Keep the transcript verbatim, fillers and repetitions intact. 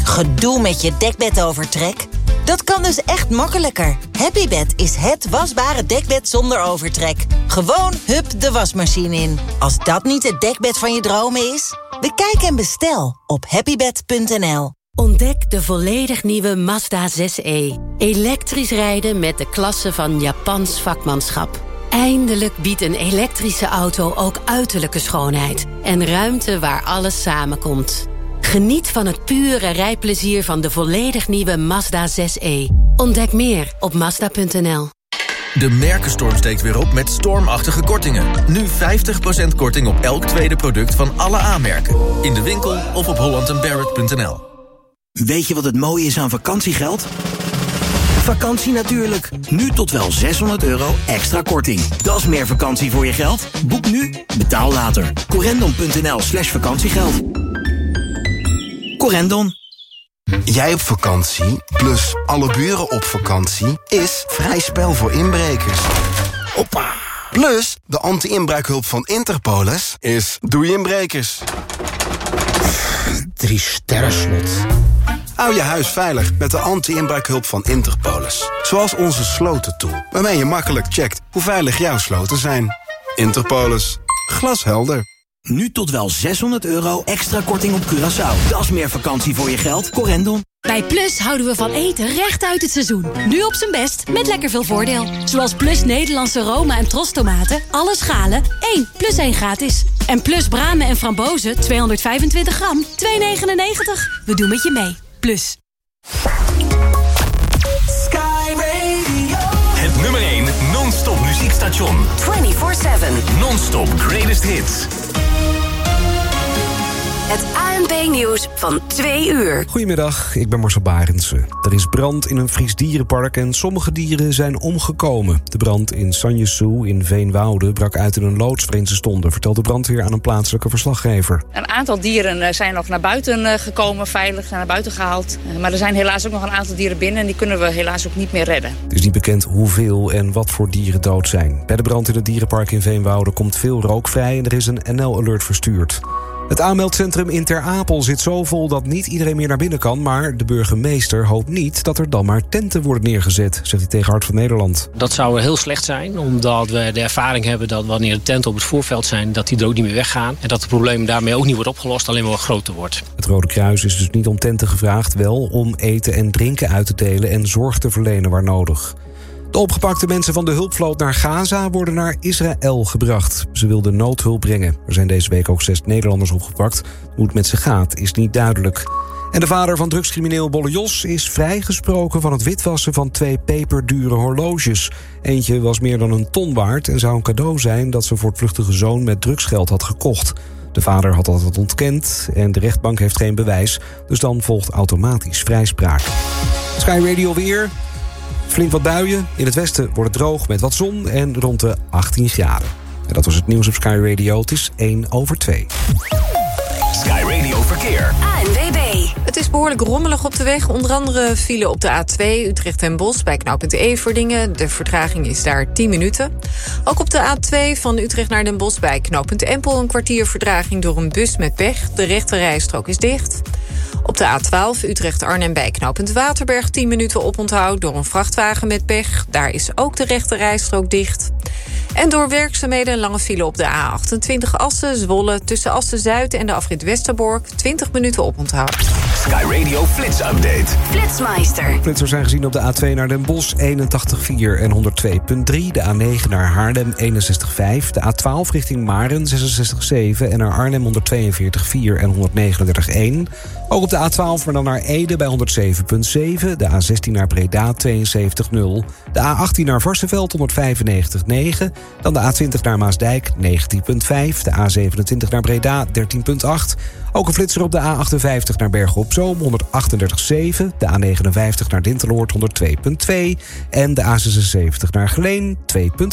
Gedoe met je dekbedovertrek? Dat kan dus echt makkelijker. Happybed is het wasbare dekbed zonder overtrek. Gewoon hup de wasmachine in. Als dat niet het dekbed van je dromen is? Bekijk en bestel op happybed punt n l. Ontdek de volledig nieuwe Mazda zes e. Elektrisch rijden met de klasse van Japans vakmanschap. Eindelijk biedt een elektrische auto ook uiterlijke schoonheid. En ruimte waar alles samenkomt. Geniet van het pure rijplezier van de volledig nieuwe Mazda zes e. Ontdek meer op mazda punt n l. De merkenstorm steekt weer op met stormachtige kortingen. Nu vijftig procent korting op elk tweede product van alle A-merken. In de winkel of op holland en barrett punt n l. Weet je wat het mooie is aan vakantiegeld? Vakantie natuurlijk. Nu tot wel zeshonderd euro extra korting. Dat is meer vakantie voor je geld. Boek nu, betaal later. corendon punt n l slash vakantiegeld. Corendon. Jij op vakantie, plus alle buren op vakantie, is vrij spel voor inbrekers. Hoppa. Plus, de anti-inbraakhulp van Interpolis is doei inbrekers. Drie sterren slot. Hou je huis veilig met de anti-inbraakhulp van Interpolis. Zoals onze slotentool, waarmee je makkelijk checkt hoe veilig jouw sloten zijn. Interpolis. Glashelder. Nu tot wel zeshonderd euro extra korting op Curaçao. Dat is meer vakantie voor je geld. Corendon. Bij Plus houden we van eten recht uit het seizoen. Nu op zijn best, met lekker veel voordeel. Zoals Plus Nederlandse Roma en Trostomaten, alle schalen, één plus één gratis. En Plus bramen en frambozen, tweehonderdvijfentwintig gram, twee negenennegentig. We doen met je mee. Plus. Sky Radio. Het nummer één non-stop muziekstation. vierentwintig zeven. Non-stop greatest hits. Het A N P-nieuws van twee uur. Goedemiddag, ik ben Marcel Barendse. Er is brand in een Fries dierenpark en sommige dieren zijn omgekomen. De brand in Sanjesu in Veenwouden brak uit in een loods waarin ze stonden, vertelt de brandweer aan een plaatselijke verslaggever. Een aantal dieren zijn nog naar buiten gekomen, veilig naar buiten gehaald. Maar er zijn helaas ook nog een aantal dieren binnen en die kunnen we helaas ook niet meer redden. Het is niet bekend hoeveel en wat voor dieren dood zijn. Bij de brand in het dierenpark in Veenwouden komt veel rook vrij en er is een N L-alert verstuurd. Het aanmeldcentrum in Ter Apel zit zo vol dat niet iedereen meer naar binnen kan, maar de burgemeester hoopt niet dat er dan maar tenten worden neergezet, zegt hij tegen Hart van Nederland. Dat zou heel slecht zijn, omdat we de ervaring hebben dat wanneer de tenten op het voorveld zijn, dat die er ook niet meer weggaan en dat het probleem daarmee ook niet wordt opgelost, alleen maar groter wordt. Het Rode Kruis is dus niet om tenten gevraagd, wel om eten en drinken uit te delen en zorg te verlenen waar nodig. De opgepakte mensen van de hulpvloot naar Gaza worden naar Israël gebracht. Ze wilden noodhulp brengen. Er zijn deze week ook zes Nederlanders opgepakt. Hoe het met ze gaat is niet duidelijk. En de vader van drugscrimineel Bolle Jos is vrijgesproken van het witwassen van twee peperdure horloges. Eentje was meer dan een ton waard en zou een cadeau zijn dat ze voor het vluchtige zoon met drugsgeld had gekocht. De vader had dat ontkend en de rechtbank heeft geen bewijs. Dus dan volgt automatisch vrijspraak. Sky Radio weer. Flink wat buien. In het westen wordt het droog met wat zon en rond de achttien graden. En dat was het nieuws op Sky Radio. Het is één over twee. Sky Radio Verkeer. A N W B. Het is behoorlijk rommelig op de weg. Onder andere file op de A twee Utrecht en Bosch bij knooppunt Everdingen. De vertraging is daar tien minuten. Ook op de A twee van Utrecht naar Den Bosch bij knooppunt Empel een kwartier vertraging door een bus met pech. De rechte rijstrook is dicht. Op de A twaalf Utrecht-Arnhem bij knooppunt Waterberg tien minuten oponthoud door een vrachtwagen met pech. Daar is ook de rechte rijstrook dicht. En door werkzaamheden een lange file op de A achtentwintig Assen-Zwolle tussen Assen-Zuid en de afrit Westerbork twintig minuten oponthoud. Sky Radio Flits Update. Flitsmeister. Flitsers zijn gezien op de A twee naar Den Bosch eenentachtig komma vier en honderdtwee komma drie. De A negen naar Haarlem eenenzestig komma vijf. De A twaalf richting Maren zesenzestig komma zeven. En naar Arnhem honderdtweeënveertig komma vier en honderdnegenendertig komma één. Ook op de A twaalf, maar dan naar Ede bij honderdzeven komma zeven. De A zestien naar Breda tweeënzeventig komma nul. De A achttien naar Varsseveld honderdvijfennegentig komma negen. Dan de A twintig naar Maasdijk negentien komma vijf. De A zevenentwintig naar Breda dertien komma acht. Ook een flitser op de A achtenvijftig naar Bergen op Zoom honderdachtendertig komma zeven. De A negenenvijftig naar Dinteloord honderdtwee komma twee. En de A zesenzeventig naar Geleen twee komma